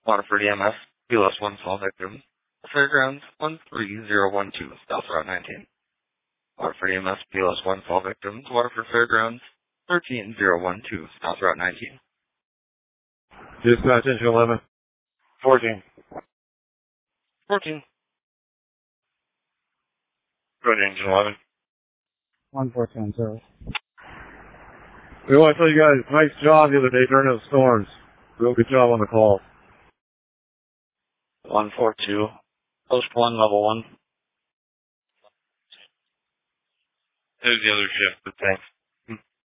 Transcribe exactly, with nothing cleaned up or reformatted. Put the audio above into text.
Waterford E M S, B L S one small victim. Fairgrounds one three zero one two, South Route nineteen. Waterford E M S, B L S one small victims, Waterford Fairgrounds thirteen zero one two, South Route nineteen. Dispatch engine eleven. fourteen. fourteen. Go to engine eleven. one four ten zero. We want to tell you guys, nice job the other day during those storms. Real good job on the call. one four two. Post one, level one. Who's the other shift? Thanks.